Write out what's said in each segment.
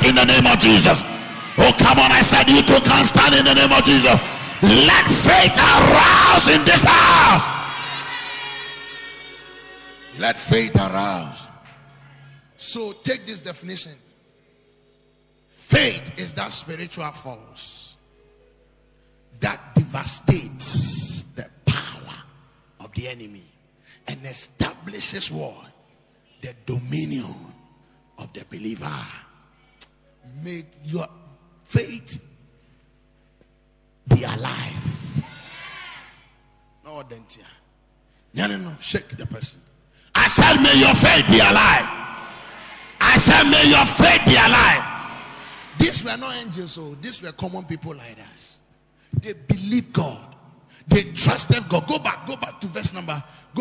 stand in the name of Jesus. Oh, come on, I said you too can stand in the name of Jesus. Let faith arouse in this house. Let faith arouse. So take this definition. Faith is that spiritual force that devastates the power of the enemy and establishes what? The dominion of the believer. Make your faith be alive. No, no, shake the person. I said, may your faith be alive. I said, may your faith be alive. These were not angels, so these were common people like us. They believed God. They trusted God. Go back to verse number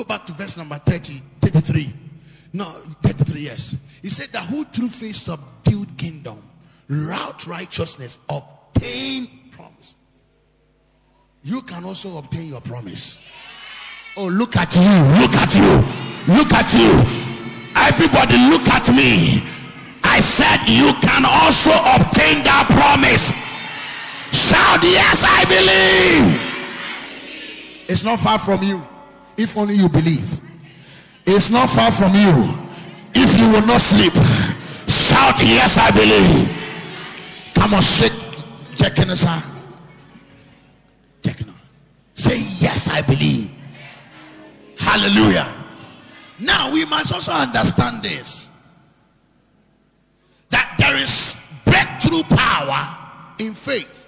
33. No, 33, yes. He said that who through faith subdued kingdom, wrought righteousness, obtained promise. You can also obtain your promise. Oh, look at you. Look at you. Look at you. Everybody look at me. I said you can also obtain that promise. Shout, yes, I believe. It's not far from you if only you believe. It's not far from you if you will not sleep. Shout, yes, I believe. Come on, shake, checking us out. Checking on. Say, yes, I believe. Hallelujah. Now we must also understand this, that there is breakthrough power in faith.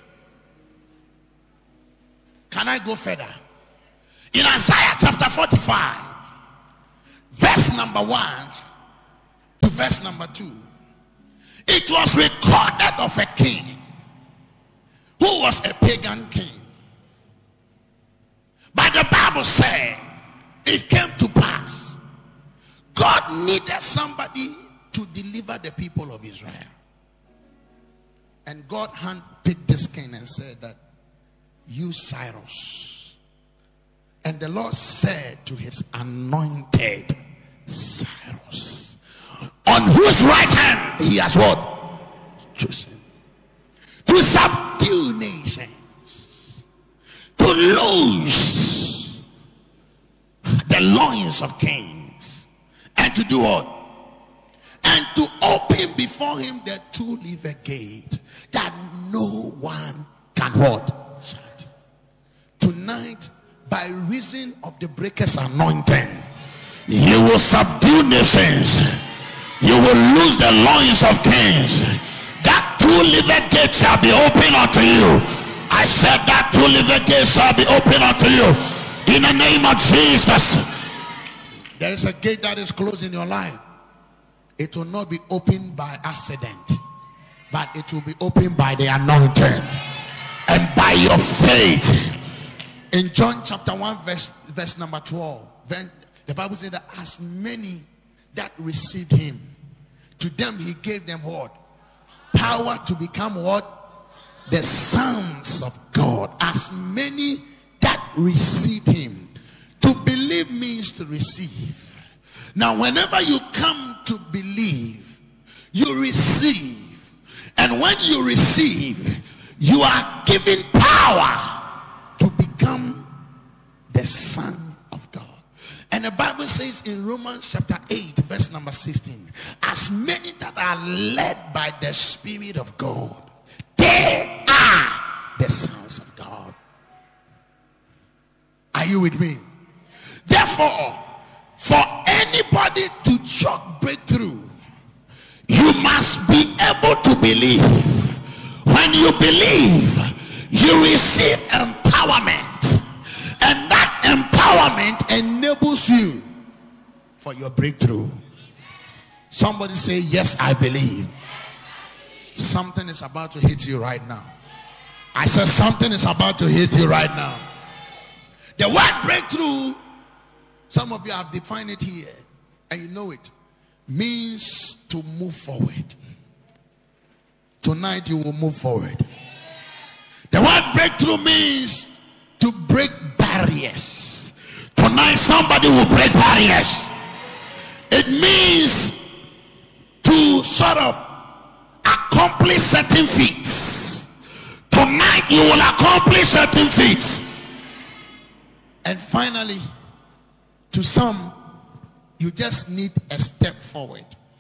Can I go further? In Isaiah chapter 45, verse number 1 to verse number 2, it was recorded of a king who was a pagan king. But the Bible said it came to pass, God needed somebody to deliver the people of Israel. And God handpicked this king and said that, you Cyrus. And the Lord said to his anointed Cyrus, on whose right hand he has what? Chosen. To subdue nations. To loose the loins of kings. And to do what? And to open before him the two-leaved gate, that no one can what? Shut. Tonight, by reason of the breaker's anointing, you will subdue nations. You will lose the loins of kings. That two-leaved gate shall be open unto you. I said that two-leaved gate shall be open unto you in the name of Jesus. There is a gate that is closed in your life. It will not be opened by accident, but it will be opened by the anointing and by your faith. In John chapter 1 verse number 12, then the Bible said that as many that received him, to them he gave them what? Power to become what? The sons of God. As many that received him. To believe means to receive. Now whenever you come to believe, you receive. And when you receive, you are given power to become the son of God. And the Bible says in Romans chapter 8 verse number 16, as many that are led by the Spirit of God, they are the sons of God. Are you with me? Therefore, for anybody to chalk breakthrough, you must be able to believe. When you believe, you receive empowerment, and that empowerment enables you for your breakthrough. Somebody say, yes, I believe. Something is about to hit you right now. I said something is about to hit you right now. The word breakthrough, some of you have defined it here, and you know it, means to move forward. Tonight you will move forward. The word breakthrough means to break barriers. Tonight somebody will break barriers. It means to sort of accomplish certain feats. Tonight you will accomplish certain feats. And finally, to some, you just need a step forward.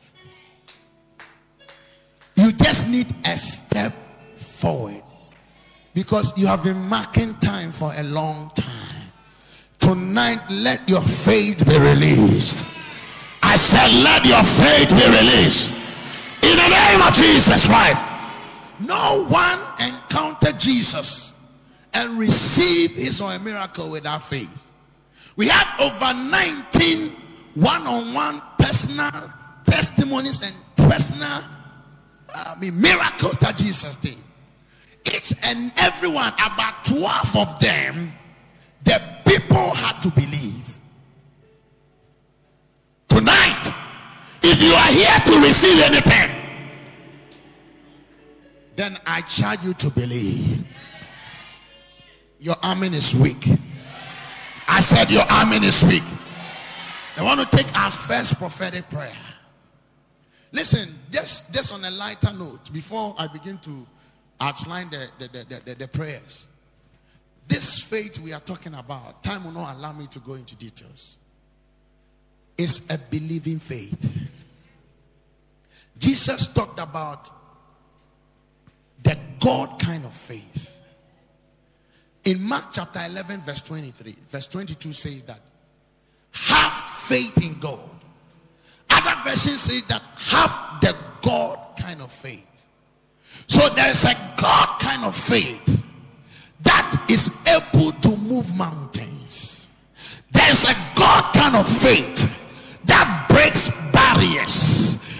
You just need a step forward. Because you have been marking time for a long time. Tonight, let your faith be released. I said, let your faith be released. In the name of Jesus Christ. No one encountered Jesus and received his or a miracle without faith. We had over 19 one-on-one personal testimonies and personal miracles that Jesus did. Each and every one, about 12 of them, the people had to believe. Tonight, if you are here to receive anything, then I charge you to believe. Your amen is weak. I said your amen is weak. I want to take our first prophetic prayer. Listen, just on a lighter note, before I begin to outline the prayers. This faith we are talking about, time will not allow me to go into details. It's a believing faith. Jesus talked about the God kind of faith. In Mark chapter 11 verse 23, verse 22 says that have faith in God. Other versions say that have the God kind of faith. So there is a God kind of faith that is able to move mountains. There is a God kind of faith that breaks barriers.